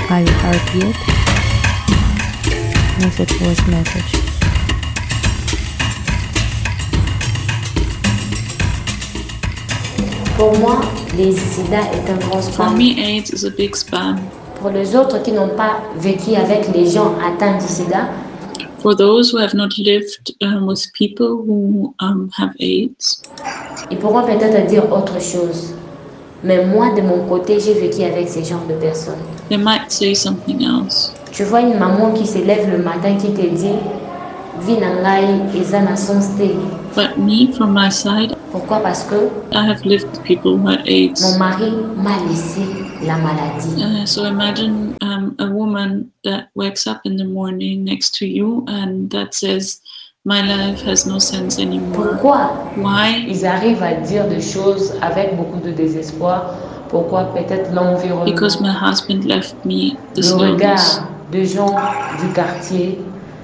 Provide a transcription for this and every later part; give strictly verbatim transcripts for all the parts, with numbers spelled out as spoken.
Are you hurt yet? Message voice message. Pour moi, les sida est un grand spam. For me, AIDS is a big spam. Pour les autres qui n'ont pas vécu avec les gens atteints du sida, for those who have not lived um, with people who um, have AIDS, ils pourront peut-être dire autre chose. Mais moi, de mon côté, j'ai vécu avec ces genres de personnes. They might say something else. Tu vois une maman qui se lève le matin qui te dit vie nangai eza na sonste. But me, from my side, pourquoi? Parce que I have lived with people who had AIDS. Mon mari m'a laissé la maladie. Uh, so imagine um, a woman that wakes up in the morning next to you and that says, my life has no sense anymore. Pourquoi? Why? Ils arrivent à dire des choses avec beaucoup de désespoir. Pourquoi? Peut-être l'environnement. Because my husband left me this Le regard illness. des gens du quartier,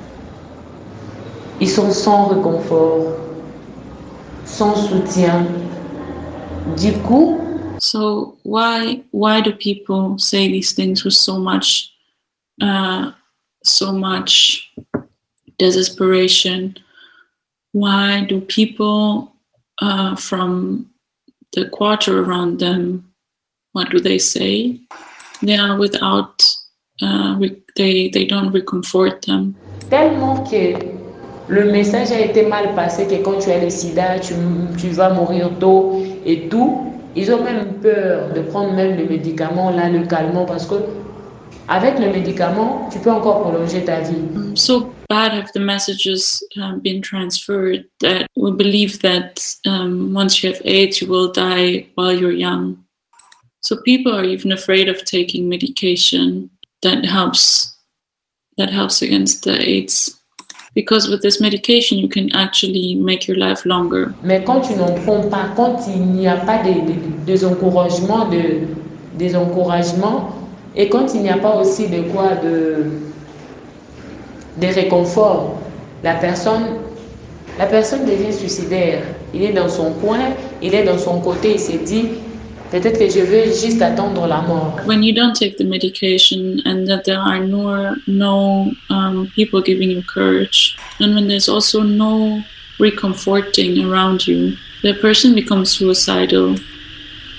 ils sont sans réconfort, sans soutien. Du coup, so why why do people say these things with so much, uh, so much desperation? Why do people uh, from the quarter around them? What do they say? They are without. Uh, they they don't reconfort them. Tellement que le message a été mal passé que quand tu as le sida, tu, tu vas mourir tôt et tout. Ils ont même peur de prendre même le médicament, là, le calmant, parce que avec le médicament, tu peux encore prolonger ta vie. So bad have the messages um, been transferred that we believe that um, once you have AIDS, you will die while you're young. So people are even afraid of taking medication that helps that helps against the AIDS. Because with this medication, you can actually make your life longer. Mais quand tu n'en prends pas, quand il n'y a pas de, de, des encouragements, de, des encouragements, et quand il n'y a pas aussi de quoi de, de réconfort, la personne, la personne devient suicidaire. Il est dans son coin, il est dans son côté, il se dit peut-être que je veux juste attendre la mort. When you don't take the medication and that there are no, no um, people giving you courage, and when there's also no reconforting around you, the person becomes suicidal.